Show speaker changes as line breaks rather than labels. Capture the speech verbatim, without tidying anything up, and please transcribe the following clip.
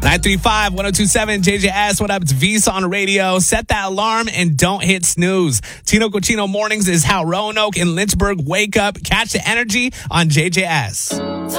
nine three five, one oh two seven, J J S. What up? It's Visa on the radio. Set that alarm and don't hit snooze. Tino Cochino Mornings is how Roanoke and Lynchburg wake up. Catch the energy on J J S.